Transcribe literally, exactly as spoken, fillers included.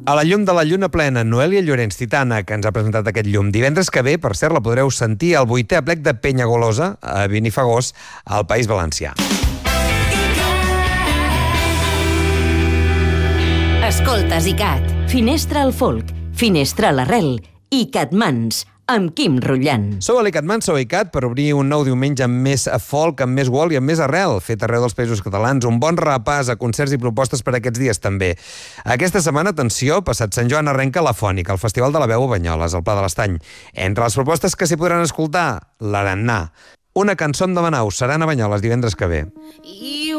A la llum de la lluna plena, Noelia Llorens, Titana, que ens ha presentat aquest llum. Divendres que ve, per cert, la podreu sentir al vuitè aplec de Penyagolosa, a Benifagós, al País Valencià. Escoltes ICAT, Finestra al folk, Finestra a l'arrel i Catmans, amb Quim Rullant. Sou a l'ICATMAN, sou a ICAT, per obrir un nou diumenge amb més folk, amb més wall i amb més arrel, fet arreu dels països catalans. Un bon repàs a concerts i propostes per aquests dies, també. Aquesta setmana, atenció, passat Sant Joan arrenca la Fònica, el Festival de la Veu a Banyoles, al Pla de l'Estany. Entre les propostes que s'hi podran escoltar, l'Arannà. Una cançó amb Demanau, seran a Banyoles divendres que ve. I